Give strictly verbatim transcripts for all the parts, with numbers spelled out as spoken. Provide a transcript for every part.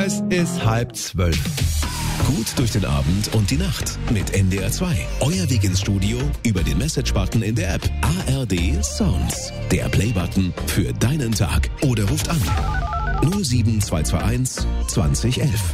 Es ist halb zwölf. Gut durch den Abend und die Nacht mit N D R zwei. Euer Weg ins Studio über den Message-Button in der App. A R D Sounds. Der Play-Button für deinen Tag. Oder ruft an null sieben zwei zwei eins zwanzig elf.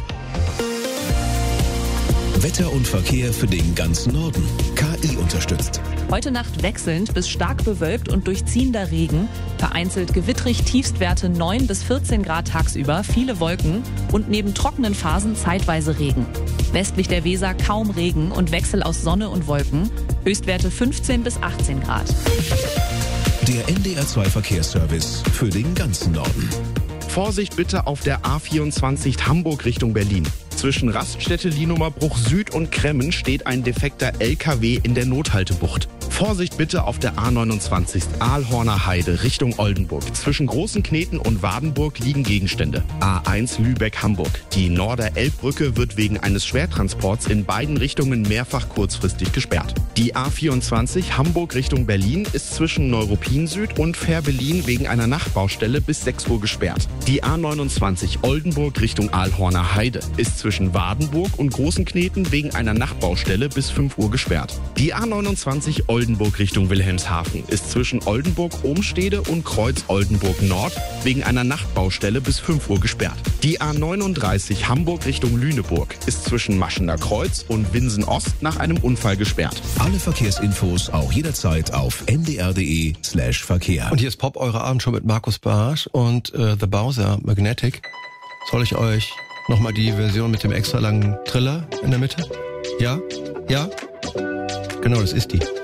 Wetter und Verkehr für den ganzen Norden. K I unterstützt. Heute Nacht wechselnd bis stark bewölkt und durchziehender Regen. Vereinzelt gewittrig, Tiefstwerte neun bis vierzehn Grad tagsüber, viele Wolken und neben trockenen Phasen zeitweise Regen. Westlich der Weser kaum Regen und Wechsel aus Sonne und Wolken. Höchstwerte fünfzehn bis achtzehn Grad. Der N D R zwei Verkehrsservice für den ganzen Norden. Vorsicht bitte auf der A vierundzwanzig Hamburg Richtung Berlin. Zwischen Raststätte Lienumerbruch Süd und Kremmen steht ein defekter L K W in der Nothaltebucht. Vorsicht bitte auf der A neunundzwanzig Aalhorner Heide Richtung Oldenburg. Zwischen Großen Kneten und Wadenburg liegen Gegenstände. A eins Lübeck-Hamburg. Die Norder-Elbbrücke wird wegen eines Schwertransports in beiden Richtungen mehrfach kurzfristig gesperrt. Die A vierundzwanzig Hamburg Richtung Berlin ist zwischen Neuruppin Süd und Fährberlin wegen einer Nachtbaustelle bis sechs Uhr gesperrt. Die A neunundzwanzig Oldenburg Richtung Aalhorner Heide ist zwischen Wadenburg und Großen Kneten wegen einer Nachtbaustelle bis fünf Uhr gesperrt. Die A neunundzwanzig Oldenburg Richtung Wilhelmshaven ist zwischen Oldenburg-Ohmstede und Kreuz-Oldenburg-Nord wegen einer Nachtbaustelle bis fünf Uhr gesperrt. Die A neununddreißig Hamburg Richtung Lüneburg ist zwischen Maschener Kreuz und Winsen-Ost nach einem Unfall gesperrt. Alle Verkehrsinfos auch jederzeit auf n d r punkt d e slash Verkehr. Und hier ist Pop, eure Abendshow mit Markus Barsch und äh, The Bowser Magnetic. Soll ich euch nochmal die Version mit dem extra langen Triller in der Mitte? Ja? Ja? Genau, das ist die.